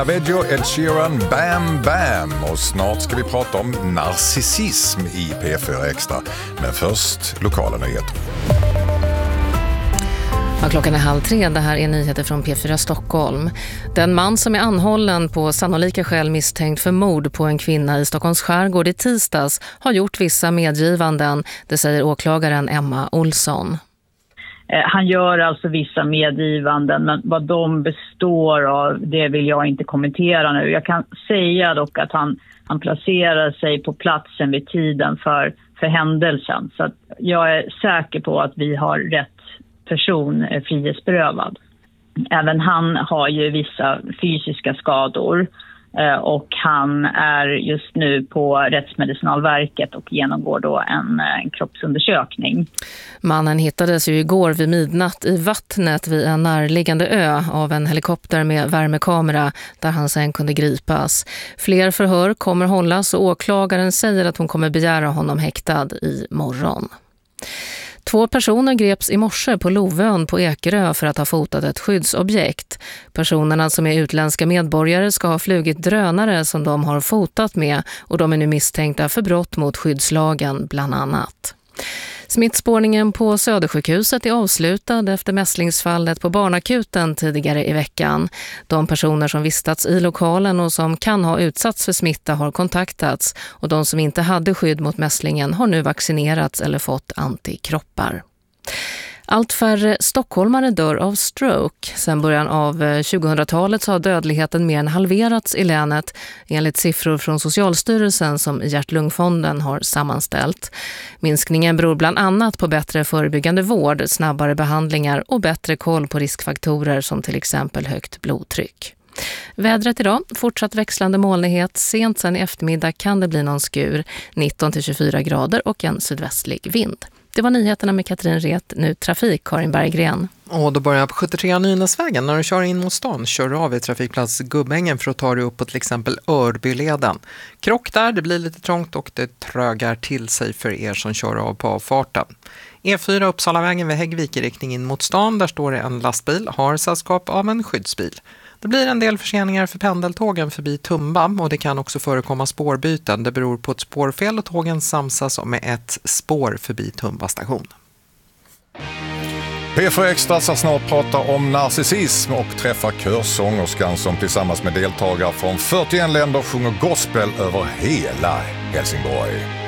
Aveggio, Ed Sheeran, Bam Bam, och snart ska vi prata om narcissism i P4 Extra. Men först lokala nyheter. Ja, klockan är 2:30. Det här är nyheter från P4 Stockholm. Den man som är anhållen på sannolika skäl misstänkt för mord på en kvinna i Stockholms skärgård i tisdags har gjort vissa medgivanden, det säger åklagaren Emma Olsson. Han gör alltså vissa medgivanden, men vad de består av, det vill jag inte kommentera nu. Jag kan säga dock att han placerar sig på platsen vid tiden för händelsen. Så att jag är säker på att vi har rätt person frihetsberövad. Även han har ju vissa fysiska skador och han är just nu på Rättsmedicinalverket och genomgår då en kroppsundersökning. Mannen hittades ju igår vid midnatt i vattnet vid en närliggande ö av en helikopter med värmekamera där han sen kunde gripas. Fler förhör kommer hållas och åklagaren säger att hon kommer begära honom häktad i morgon. 2 personer greps i morse på Lovön på Ekerö för att ha fotat ett skyddsobjekt. Personerna som är utländska medborgare ska ha flugit drönare som de har fotat med och de är nu misstänkta för brott mot skyddslagen bland annat. Smittspårningen på Södersjukhuset är avslutad efter mässlingsfallet på barnakuten tidigare i veckan. De personer som vistats i lokalen och som kan ha utsatts för smitta har kontaktats och de som inte hade skydd mot mässlingen har nu vaccinerats eller fått antikroppar. Allt färre stockholmare dör av stroke. Sedan början av 2000-talet så har dödligheten mer än halverats i länet enligt siffror från Socialstyrelsen som Hjärt-lungfonden har sammanställt. Minskningen beror bland annat på bättre förebyggande vård, snabbare behandlingar och bättre koll på riskfaktorer som till exempel högt blodtryck. Vädret idag, fortsatt växlande molnighet, sent sen i eftermiddag kan det bli någon skur, 19-24 grader och en sydvästlig vind. Det var nyheterna med Katrin Ret, nu trafik, Karin Berggren. Och då börjar jag på 73 Nynäsvägen. När du kör in mot stan kör du av i trafikplats Gubbängen för att ta dig upp på till exempel Örbyleden. Krock där, det blir lite trångt och det trögar till sig för er som kör av på avfarten. E4 Uppsalavägen vid Häggvik i riktning in mot stan. Där står det en lastbil, har sällskap av en skyddsbil. Det blir en del förseningar för pendeltågen förbi Tumba och det kan också förekomma spårbyten. Det beror på ett spårfel och tågen samsas med ett spår förbi Tumba station. P4 Extra ska snart prata om narcissism och träffa körsångerskan som tillsammans med deltagare från 41 länder sjunger gospel över hela Helsingborg.